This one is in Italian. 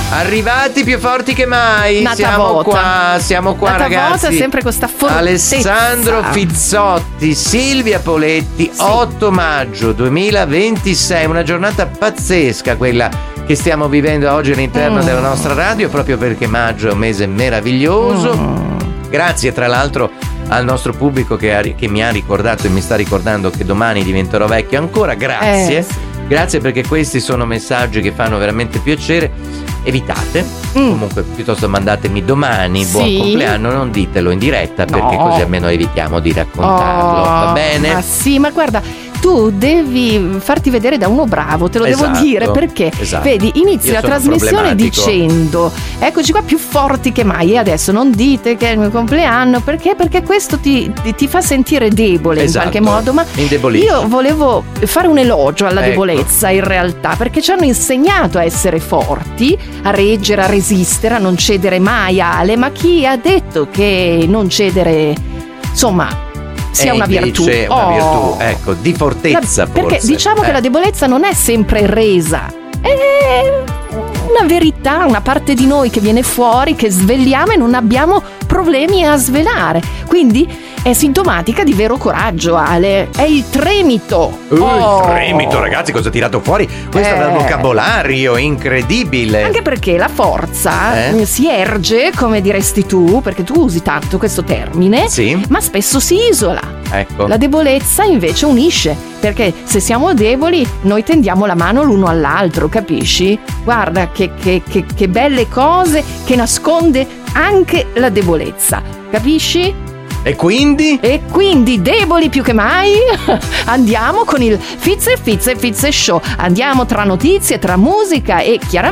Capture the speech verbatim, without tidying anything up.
Arrivati più forti che mai. Nata siamo vota. qua, siamo qua Nata ragazzi. vota, sempre questa fortezza. Alessandro Fizzotti, Silvia Poletti, sì. otto maggio duemilaventisei, una giornata pazzesca quella che stiamo vivendo oggi all'interno mm. della nostra radio, proprio perché maggio è un mese meraviglioso. Mm. Grazie tra l'altro al nostro pubblico che, ha, che mi ha ricordato e mi sta ricordando che domani diventerò vecchio ancora. Grazie. Eh, sì. Grazie perché questi sono messaggi che fanno veramente piacere. Evitate, mm. comunque piuttosto mandatemi domani sì. buon compleanno, non ditelo in diretta no. perché così almeno evitiamo di raccontarlo, oh, va bene? Ma sì, ma guarda, tu devi farti vedere da uno bravo, te lo esatto, devo dire, perché esatto. vedi, inizia la trasmissione dicendo eccoci qua più forti che mai e adesso non dite che è il mio compleanno, perché? Perché questo ti, ti fa sentire debole esatto. in qualche modo, ma io volevo fare un elogio alla ecco. debolezza in realtà, perché ci hanno insegnato a essere forti, a reggere, a resistere, a non cedere mai, Ale, ma chi ha detto che non cedere, insomma, sia è una virtù, una oh. virtù, ecco, di fortezza la, perché forse. diciamo eh. che la debolezza non è sempre resa, è una verità, una parte di noi che viene fuori, che svegliamo e non abbiamo problemi a svelare, quindi è sintomatica di vero coraggio, Ale, è il tremito. Uh, oh. Il tremito, ragazzi, cosa ho tirato fuori? Questo eh. è il vocabolario incredibile. Anche perché la forza eh? si erge, come diresti tu, perché tu usi tanto questo termine, sì. ma spesso si isola. Ecco. La debolezza invece unisce, perché se siamo deboli noi tendiamo la mano l'uno all'altro, capisci? Guarda che, che, che, che belle cose che nasconde anche la debolezza, capisci? E quindi? E quindi, deboli più che mai, andiamo con il Fizz e Fizz e Fizz Show. Andiamo tra notizie, tra musica e chiaramente